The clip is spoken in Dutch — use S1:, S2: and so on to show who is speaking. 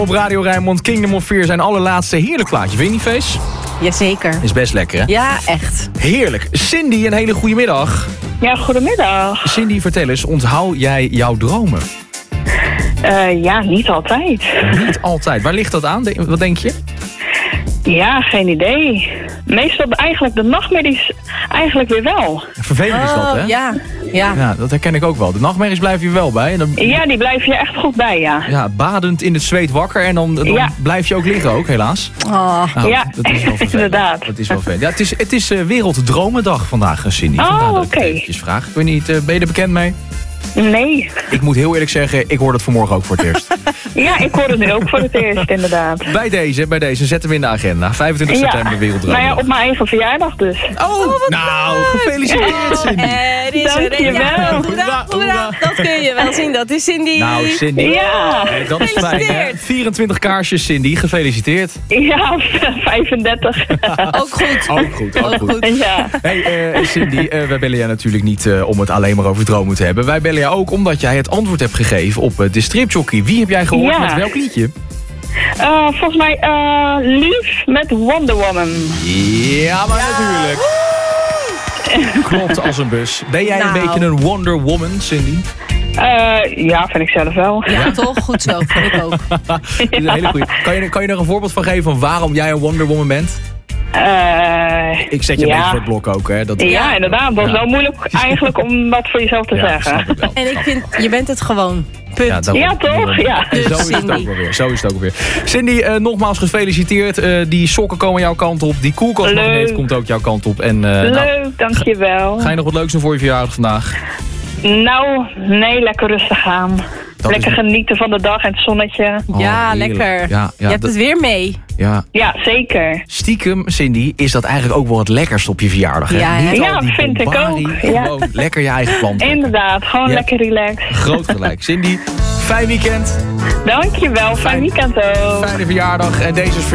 S1: Op Radio Rijnmond, Kingdom of Fear, zijn allerlaatste heerlijk plaatje. Vind je niet, Fees?
S2: Jazeker.
S1: Is best lekker, hè?
S2: Ja, echt.
S1: Heerlijk. Cindy, een hele goede middag.
S3: Ja, goedemiddag.
S1: Cindy, vertel eens, onthoud jij jouw dromen?
S3: Ja, niet altijd.
S1: Niet altijd. Waar ligt dat aan? Wat denk je?
S3: Ja, geen idee. Meestal eigenlijk de nachtmerries eigenlijk weer wel.
S1: Vervelend is dat, hè?
S2: Ja.
S1: Ja, dat herken ik ook wel. De nachtmerries blijven je wel bij. En dan,
S3: Ja, die blijven je echt goed bij, ja.
S1: ja, badend in het zweet wakker en dan
S3: Ja.
S1: blijf je ook liggen ook, helaas.
S2: Oh.
S1: Nou,
S3: Ja,
S1: dat is wel vervelend.
S3: inderdaad.
S1: Dat is wel vervelend. Ja, het is Werelddromendag vandaag, Cindy.
S3: Oh,
S1: Vandaar dat ik
S3: oké.
S1: eventjes vraag. Ik weet niet, ben je er bekend mee?
S3: Nee.
S1: Ik moet heel eerlijk zeggen, ik hoor dat vanmorgen ook voor het eerst.
S3: Ja, ik hoor het nu ook voor het eerst, inderdaad.
S1: Bij deze zetten we in de agenda. 25 september, Werelddromendag.
S3: Nou ja, op mijn eigen verjaardag dus.
S1: Oh, nou, gefeliciteerd, Cindy.
S2: Er is er een.
S3: Dankjewel.
S2: Ja, hoera,
S1: Hoera,
S2: hoera.
S1: hoera.
S2: Dat kun je wel zien, dat is Cindy.
S1: Nou, Cindy.
S3: Ja.
S1: Dat is fijn, hè?
S2: Gefeliciteerd.
S1: 24 kaarsjes, Cindy. Gefeliciteerd.
S3: Ja, 35.
S2: Ook goed.
S1: Ook goed, ook goed.
S3: Ja.
S1: Hey, Cindy, wij bellen jij natuurlijk niet om het alleen maar over dromen te hebben. Wij bellen jou ook omdat jij het antwoord hebt gegeven op de stripjockey. Wie heb jij gehoord
S3: Ja.
S1: met welk liedje?
S3: Volgens mij Lief met Wonder Woman.
S1: Ja, maar natuurlijk. Klopt als een bus. Ben jij een
S2: Nou.
S1: beetje een Wonder Woman, Cindy?
S3: Ja, vind ik zelf wel.
S2: Ja, toch? Goed zo. Vind ik ook.
S1: Dat is een hele goeie. Kan je er een voorbeeld van geven van waarom jij een Wonder Woman bent? Ik zet je een beetje voor het blok ook, hè? Dat,
S3: Ja, inderdaad. Dat is
S1: Ja.
S3: wel moeilijk eigenlijk om dat voor jezelf te
S1: Ja,
S3: zeggen.
S1: snap ik wel.
S2: En ik vind, je bent het gewoon. Punt.
S1: Ja, daarom.
S3: Ja, toch? Ja.
S1: Zo is het
S2: Cindy.
S1: ook wel weer. Zo is het ook weer. Cindy, nogmaals gefeliciteerd. Die sokken komen jouw kant op. Die koelkastmagneet
S3: Leuk.
S1: komt ook jouw kant op. En, nou,
S3: Leuk, dankjewel.
S1: ga je nog wat leuks doen voor je verjaardag vandaag?
S3: Nou, nee, lekker rustig aan.
S1: Dat
S3: Lekker
S1: is-
S3: genieten van de dag en het zonnetje.
S2: Ja,
S1: Oh, heerlijk.
S2: lekker.
S1: Ja,
S2: je hebt
S1: dat-
S2: het weer mee.
S1: Ja.
S3: Ja, zeker.
S1: Stiekem, Cindy, is dat eigenlijk ook wel het lekkerst op je verjaardag. Hè?
S2: Ja, hè?
S1: Niet al
S3: Ja,
S1: die
S3: vind ik
S1: bombarie,
S3: ook. Ja.
S1: Gewoon lekker je eigen plan trekken.
S3: Inderdaad, gewoon
S1: Ja.
S3: lekker relaxed.
S1: Groot gelijk. Cindy, fijn weekend.
S3: Dankjewel, fijn weekend ook.
S1: Fijne verjaardag. En deze is voor